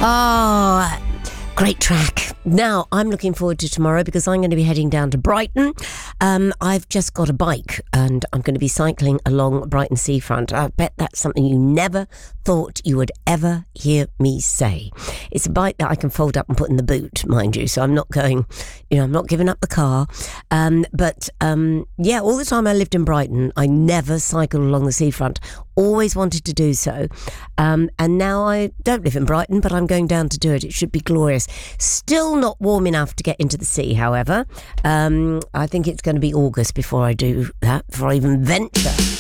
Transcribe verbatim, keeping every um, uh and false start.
Oh, great track. Now, I'm looking forward to tomorrow because I'm going to be heading down to Brighton. Um, I've just got a bike and I'm going to be cycling along Brighton seafront. I bet that's something you never thought you would ever hear me say. It's a bike that I can fold up and put in the boot, mind you, so I'm not going, you know, I'm not giving up the car. Um, but, um, yeah, all the time I lived in Brighton, I never cycled along the seafront. Always wanted to do so. Um, and now I don't live in Brighton, but I'm going down to do it. It should be glorious. Still not warm enough to get into the sea, however. Um, I think it's going to be August before I do that, before I even venture